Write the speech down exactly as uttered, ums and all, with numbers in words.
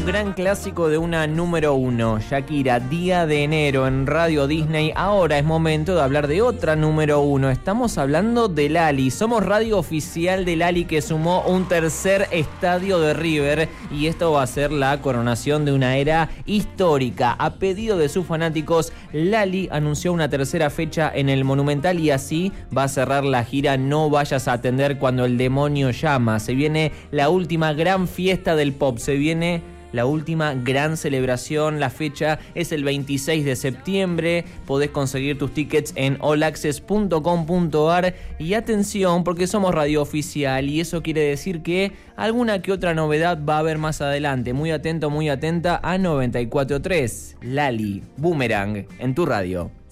gran clásico de una número uno. Shakira, Día de Enero en Radio Disney. Ahora es momento de hablar de otra número uno. Estamos hablando de Lali. Somos radio oficial de Lali, que sumó un tercer estadio de River. Y esto va a ser la coronación de una era histórica. A pedido de sus fanáticos, Lali anunció una tercera fecha en el Monumental y así va a cerrar la gira No Vayas a Atender Cuando el Demonio Llama. Se viene la última gran fiesta del pop. Se viene la última gran celebración. La fecha es el veintiséis de septiembre. Podés conseguir tus tickets en all access punto com punto a r. Y atención, porque somos radio oficial y eso quiere decir que alguna que otra novedad va a haber más adelante. Muy atento, muy atenta a noventa y cuatro punto tres. Lali, Boomerang, en tu radio.